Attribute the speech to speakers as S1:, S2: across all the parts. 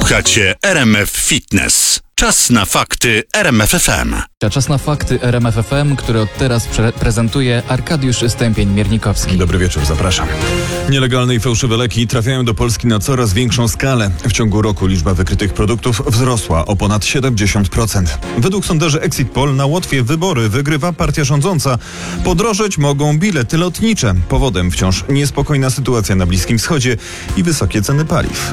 S1: Słuchacie RMF Fitness. Czas na fakty RMF FM.
S2: Czas na fakty RMF FM, które od teraz prezentuje Arkadiusz Stępień-Miernikowski.
S3: Dobry wieczór, zapraszam. Nielegalne i fałszywe leki trafiają do Polski na coraz większą skalę. W ciągu roku liczba wykrytych produktów wzrosła o ponad 70%. Według sondaży Exit Poll na Łotwie wybory wygrywa partia rządząca. Podrożeć mogą bilety lotnicze. Powodem wciąż niespokojna sytuacja na Bliskim Wschodzie i wysokie ceny paliw.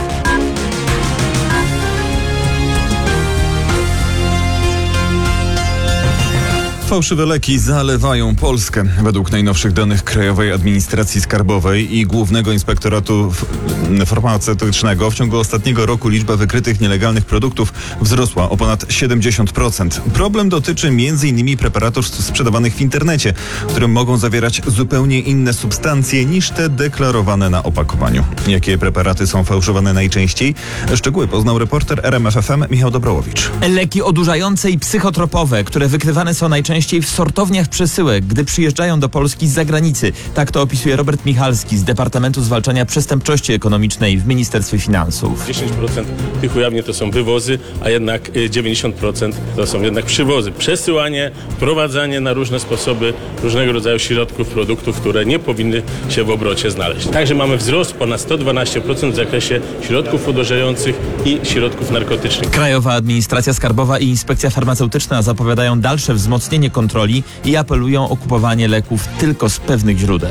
S3: Fałszywe leki zalewają Polskę. Według najnowszych danych Krajowej Administracji Skarbowej i Głównego Inspektoratu Farmaceutycznego w ciągu ostatniego roku liczba wykrytych nielegalnych produktów wzrosła o ponad 70%. Problem dotyczy m.in. preparatów sprzedawanych w internecie, które mogą zawierać zupełnie inne substancje niż te deklarowane na opakowaniu. Jakie preparaty są fałszowane najczęściej? Szczegóły poznał reporter RMF FM Michał Dobrołowicz.
S4: Leki odurzające i psychotropowe, które wykrywane są najczęściej w sortowniach przesyłek, gdy przyjeżdżają do Polski z zagranicy. Tak to opisuje Robert Michalski z Departamentu Zwalczania Przestępczości Ekonomicznej w Ministerstwie Finansów.
S5: 10% tych ujawnień to są wywozy, a jednak 90% to są jednak przywozy. Przesyłanie, wprowadzanie na różne sposoby różnego rodzaju środków, produktów, które nie powinny się w obrocie znaleźć. Także mamy wzrost ponad 112% w zakresie środków odurzających i środków narkotycznych.
S4: Krajowa Administracja Skarbowa i Inspekcja Farmaceutyczna zapowiadają dalsze wzmocnienie kontroli i apelują o kupowanie leków tylko z pewnych źródeł.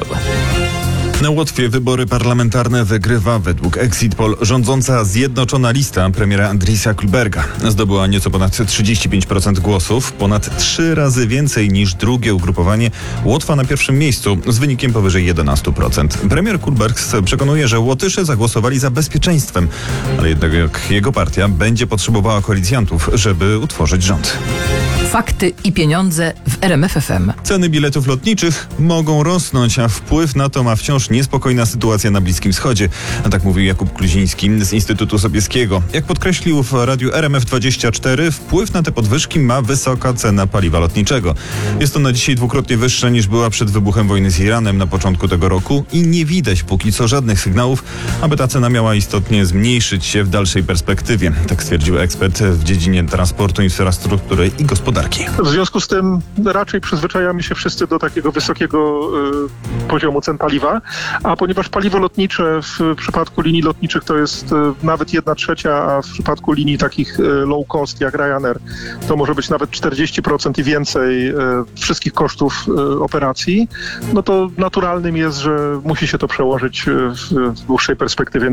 S3: Na Łotwie wybory parlamentarne wygrywa według Exit Poll rządząca Zjednoczona Lista premiera Andrisa Kulberga. Zdobyła nieco ponad 35% głosów, ponad 3 razy więcej niż drugie ugrupowanie Łotwa na pierwszym miejscu z wynikiem powyżej 11%. Premier Kulberg przekonuje, że Łotysze zagłosowali za bezpieczeństwem, ale jednak jego partia będzie potrzebowała koalicjantów, żeby utworzyć rząd.
S6: Fakty i pieniądze w RMF FM.
S3: Ceny biletów lotniczych mogą rosnąć, a wpływ na to ma wciąż niespokojna sytuacja na Bliskim Wschodzie. A tak mówił Jakub Kluziński z Instytutu Sobieskiego. Jak podkreślił w radiu RMF24, wpływ na te podwyżki ma wysoka cena paliwa lotniczego. Jest ona dzisiaj dwukrotnie wyższa niż była przed wybuchem wojny z Iranem na początku tego roku i nie widać póki co żadnych sygnałów, aby ta cena miała istotnie zmniejszyć się w dalszej perspektywie. Tak stwierdził ekspert w dziedzinie transportu, infrastruktury i gospodarki.
S7: W związku z tym raczej przyzwyczajamy się wszyscy do takiego wysokiego poziomu cen paliwa, a ponieważ paliwo lotnicze w przypadku linii lotniczych to jest nawet 1/3, a w przypadku linii takich low cost jak Ryanair to może być nawet 40% i więcej wszystkich kosztów operacji, no to naturalnym jest, że musi się to przełożyć w dłuższej perspektywie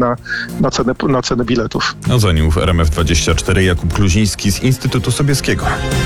S7: na cenę biletów.
S3: Ocenił w RMF24 Jakub Kluziński z Instytutu Sobieskiego.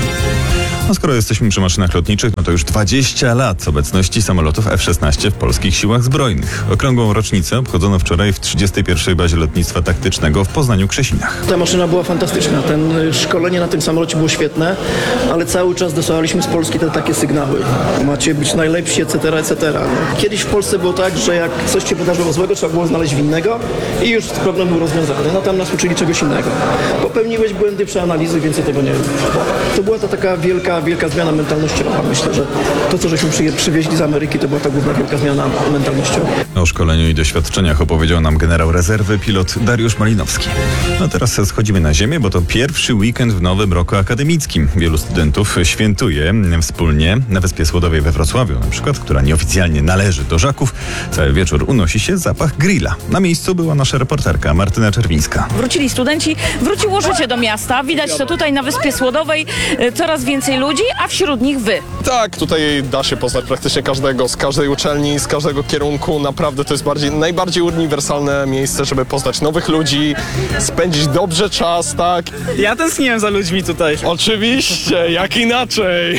S3: A skoro jesteśmy przy maszynach lotniczych, no to już 20 lat obecności samolotów F-16 w polskich siłach zbrojnych. Okrągłą rocznicę obchodzono wczoraj w 31. Bazie Lotnictwa Taktycznego w Poznaniu-Krzesinach.
S8: Ta maszyna była fantastyczna. Szkolenie na tym samolocie było świetne, ale cały czas dostawaliśmy z Polski te takie sygnały. Macie być najlepsi, etc., etc. Kiedyś w Polsce było tak, że jak coś się wydarzyło złego, trzeba było znaleźć winnego i już problem był rozwiązany. No tam nas uczyli czegoś innego. Popełniłeś błędy, przeanalizuj, więcej tego nie. To była to taka wielka zmiana mentalnościowa. Myślę, że to, co żeśmy przywieźli z Ameryki, to była ta główna wielka zmiana mentalnościowa.
S3: O szkoleniu i doświadczeniach opowiedział nam generał rezerwy, pilot Dariusz Malinowski. No teraz schodzimy na ziemię, bo to pierwszy weekend w nowym roku akademickim. Wielu studentów świętuje wspólnie na Wyspie Słodowej we Wrocławiu, na przykład, która nieoficjalnie należy do Żaków. Cały wieczór unosi się zapach grilla. Na miejscu była nasza reporterka Martyna Czerwińska.
S9: Wrócili studenci, wróciło życie do miasta. Widać to tutaj na Wyspie Słodowej. Coraz więcej ludzi, a wśród nich wy.
S10: Tak, tutaj da się poznać praktycznie każdego, z każdej uczelni, z każdego kierunku. Naprawdę to jest najbardziej uniwersalne miejsce, żeby poznać nowych ludzi, spędzić dobrze czas, tak?
S11: Ja tęskniłem za ludźmi tutaj.
S10: Oczywiście, jak inaczej.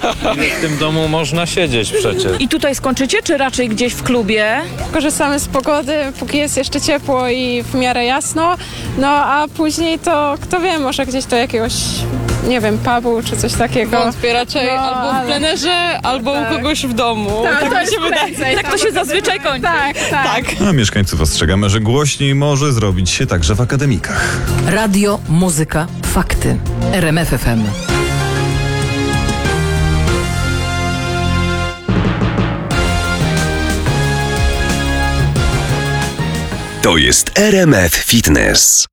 S11: W tym domu można siedzieć przecież.
S9: I tutaj skończycie, czy raczej gdzieś w klubie?
S12: Korzystamy z pogody, póki jest jeszcze ciepło i w miarę jasno, no a później to, kto wie, może gdzieś do jakiegoś, nie wiem, pubu czy coś takiego.
S13: Wątpię raczej albo w plenerze, albo u kogoś w domu.
S12: Tak mi się wydaje.
S9: Tak to się zazwyczaj kończy.
S12: Tak.
S3: A mieszkańców ostrzegamy, że głośniej może zrobić się także w akademikach.
S6: Radio, muzyka, fakty. RMF FM.
S1: To jest RMF Fitness.